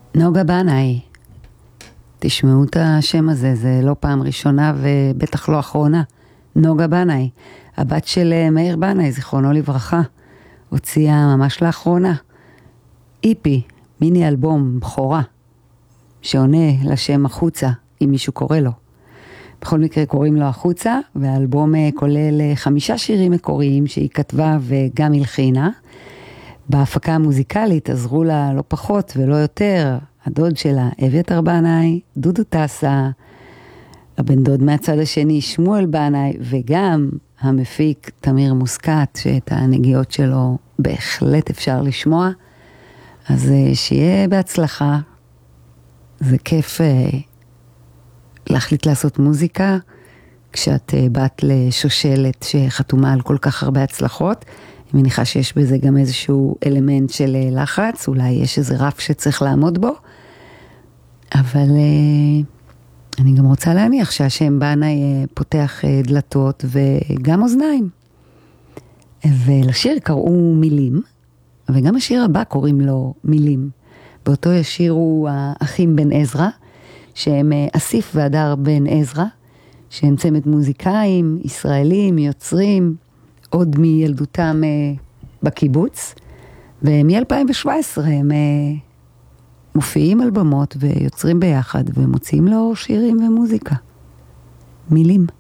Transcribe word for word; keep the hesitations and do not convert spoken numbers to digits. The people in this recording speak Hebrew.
נוגה בנאי. תשמעו את השם הזה, זה לא פעם ראשונה ובטח לא אחרונה. נוגה בנאי, הבת של מאיר בנאי, זיכרונו לברכה, הוציאה ממש לאחרונה. איפי, מיני אלבום, בכורה, שעונה לשם החוצה, אם מישהו קורא לו. בכל מקרה קוראים לו החוצה, והאלבום כולל חמישה שירים מקוריים שהיא כתבה וגם הלחינה. בהפקה המוזיקלית עזרו לה לא פחות ולא יותר, הדוד שלה, אביתר בנאי, דודו טסה, הבן דוד מהצד השני, שמואל בנאי, וגם המפיק תמיר מוסקת, שאת הנגיעות שלו בהחלט אפשר לשמוע. אז שיהיה בהצלחה, זה כיף להחליט לעשות מוזיקה, כשאת באת לשושלת שחתומה על כל כך הרבה הצלחות. אני מניחה שיש בזה גם איזשהו אלמנט של לחץ, אולי יש איזה רף שצריך לעמוד בו, אבל אני גם רוצה להניח שהשם בנאי פותח דלתות וגם אוזניים. ולשיר קראו מילים, וגם השיר הבא קוראים לו מילים. באותו ישירו האחים בן עזרא, שהם אסיף והדר בן עזרא, שהם צמד מוזיקאים, ישראלים, יוצרים, עוד מילדותם בקיבוץ, ומ-אלפיים שבע עשרה הם מופיעים על במות ויוצרים ביחד, ומוציאים לו שירים ומוזיקה. מילים.